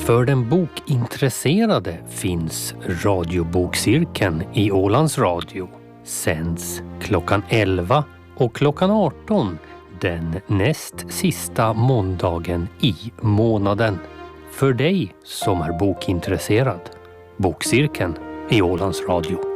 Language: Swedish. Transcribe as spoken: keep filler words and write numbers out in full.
För den bokintresserade finns radiobokcirkeln i Ålands Radio. Sänds klockan elva och klockan arton den näst sista måndagen i månaden. För dig som är bokintresserad. Bokcirkeln i Ålands Radio.